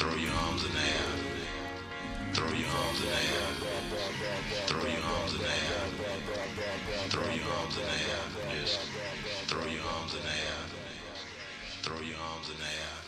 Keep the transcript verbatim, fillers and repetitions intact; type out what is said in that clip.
Throw your arms in the air. Throw your arms in the air. Throw your arms in the air. Throw your arms in the air. Just throw your arms in the air. Throw your arms in the air.